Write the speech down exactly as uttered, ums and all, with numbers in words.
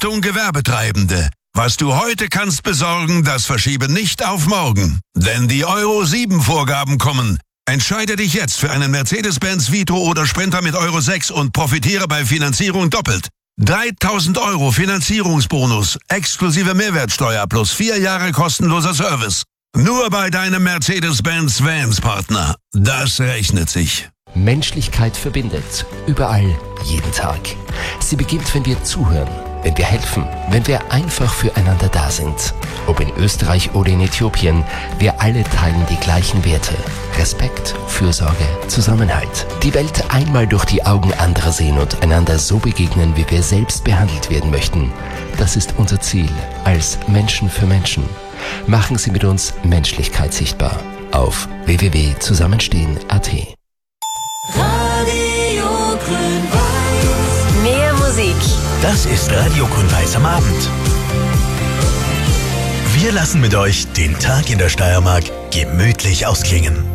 Achtung Gewerbetreibende! Was du heute kannst besorgen, das verschiebe nicht auf morgen. Denn die Euro sieben Vorgaben kommen. Entscheide dich jetzt für einen Mercedes-Benz Vito oder Sprinter mit Euro sechs und profitiere bei Finanzierung doppelt. dreitausend Euro Finanzierungsbonus, exklusive Mehrwertsteuer plus vier Jahre kostenloser Service. Nur bei deinem Mercedes-Benz Vans-Partner. Das rechnet sich. Menschlichkeit verbindet. Überall, jeden Tag. Sie beginnt, wenn wir zuhören, wenn wir helfen, wenn wir einfach füreinander da sind. Ob in Österreich oder in Äthiopien, wir alle teilen die gleichen Werte. Respekt, Fürsorge, Zusammenhalt. Die Welt einmal durch die Augen anderer sehen und einander so begegnen, wie wir selbst behandelt werden möchten. Das ist unser Ziel als Menschen für Menschen. Machen Sie mit uns Menschlichkeit sichtbar auf w w w punkt zusammenstehen punkt a t. Radio Grün-Weiß. Mehr Musik. Das ist Radio Grün-Weiß am Abend. Wir lassen mit euch den Tag in der Steiermark gemütlich ausklingen.